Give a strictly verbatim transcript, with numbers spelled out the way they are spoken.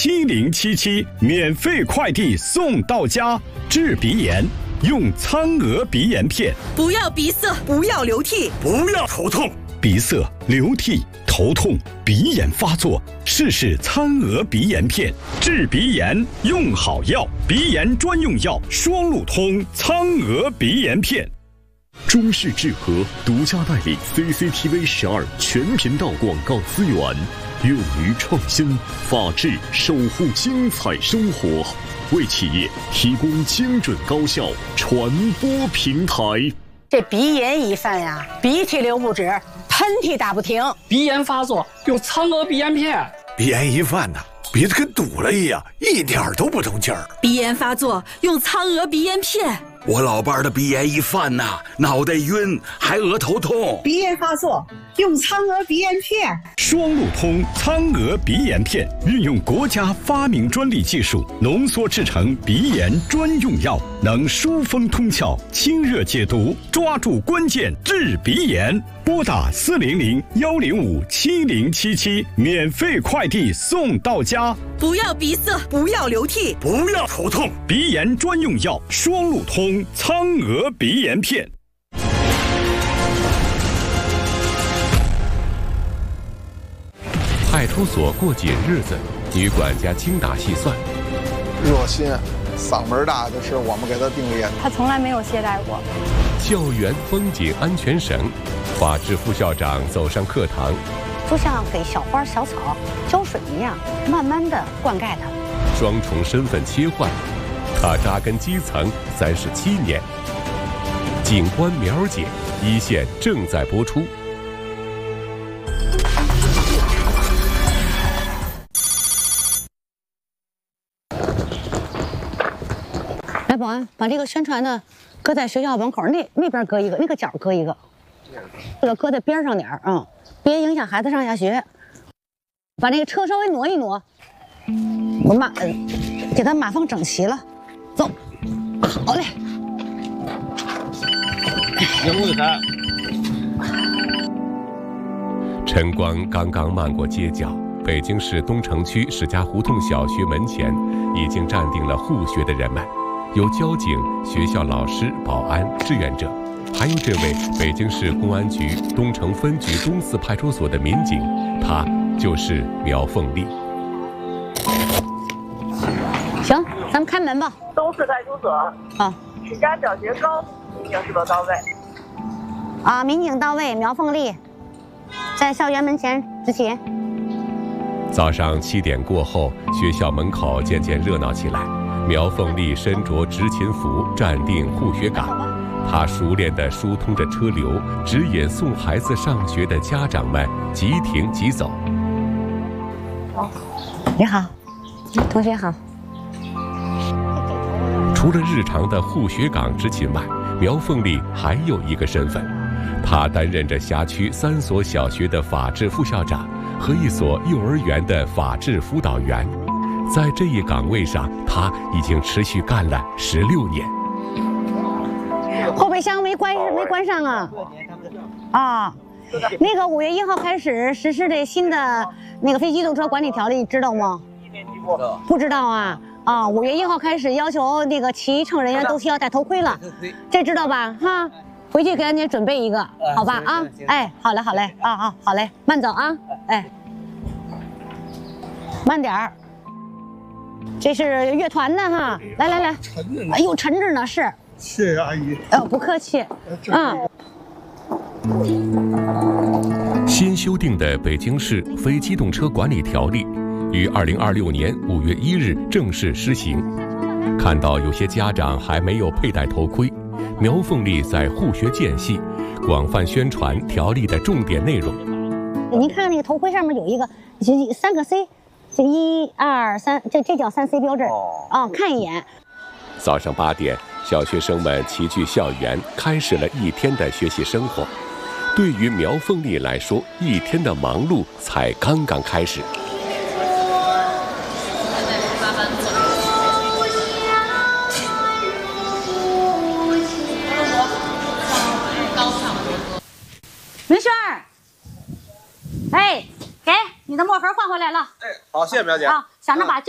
七零七七，免费快递送到家。治鼻炎用苍娥鼻炎片。 不要鼻塞，不要流涕， 不要头痛。 鼻塞、流涕、头痛、鼻炎发作，试试苍娥鼻炎片。治鼻炎用好药，鼻炎专用药双路通苍娥鼻炎片。 中视智和独家代理 C C T V 十二全频道广告资源，勇于创新，法治守护精彩生活，为企业提供精准高效传播平台。 这鼻炎一犯呀，鼻涕流不止，喷嚏打不停。 鼻炎发作用苍娥鼻炎片。 鼻炎一犯呐，鼻子跟堵了一样，一点都不通气儿。 鼻炎发作用苍娥鼻炎片。 我老伴儿的鼻炎一犯呐，脑袋晕，还额头痛。 鼻炎发作用苍娥鼻炎片。 双路通苍娥鼻炎片，运用国家发明专利技术，浓缩制成鼻炎专用药，能疏风通窍、清热解毒，抓住关键治鼻炎。拨打四零零幺零五七零七七，免费快递送到家。 不要鼻塞，不要流涕， 不要头痛， 鼻炎专用药双路通苍娥鼻炎片。 派出所过紧日子，女管家精打细算。 热心、嗓门大的是我们给他定立的。 他从来没有懈怠过。 校园风景安全省，法制副校长走上课堂， 就像给小花小草浇水一样，慢慢的灌溉它。 双重身份切换，他扎根基层三十七年。警官苗姐一线正在播出。 来，保安，把这个宣传的搁在学校门口那那边搁一个，那个角搁一个，这个搁在边上点儿啊，别影响孩子上下学。把那个车稍微挪一挪，我码呃，给它码放整齐了。走，好嘞。 人物的他。 晨光刚刚漫过街角，北京市东城区史家胡同小学门前已经站定了护学的人们。有交警、学校老师、保安、志愿者，还有这位北京市公安局东城分局东四派出所的民警，他就是苗凤丽。 行，咱们开门吧。 东四派出所。 好。 史家小学高，民警是否到位？ 啊，民警到位，苗凤丽，在校园门前执勤。 早上七点过后，学校门口渐渐热闹起来。苗凤丽身着执勤服，站定护学岗。她熟练地疏通着车流，指引送孩子上学的家长们即停即走。 你好，同学好。 除了日常的护学岗执勤外，苗凤丽还有一个身份，她担任着辖区三所小学的法制副校长和一所幼儿园的法制辅导员。在这一岗位上，他已经持续干了十六年。 后备箱没关没关上啊！啊，那个五月一号开始实施的新的那个非机动车管理条例，知道吗？不知道啊！啊，五月一号开始要求那个骑乘人员都需要戴头盔了，这知道吧？哈，回去给俺姐准备一个，好吧？啊，哎，好嘞，好嘞，啊啊，好嘞，慢走啊，哎，慢点儿。这是乐团的哈，来来来， 沉着呢， 哎呦，沉着呢，是。 谢谢阿姨。 哦，不客气。嗯。 新修订的《北京市非机动车管理条例》于二零二六年五月一日正式施行。看到有些家长还没有佩戴头盔，苗凤丽在护学间隙广泛宣传条例的重点内容。 您看看那个头盔上面有一个三个 C。这一二三，这这叫三 C 标志啊、哦！看一眼。 早上八点，小学生们齐聚校园，开始了一天的学习生活。对于苗凤丽来说，一天的忙碌才刚刚开始。 明轩儿，哎，给你的墨盒换回来了。 哎，好，谢谢苗姐。 啊，想着把旧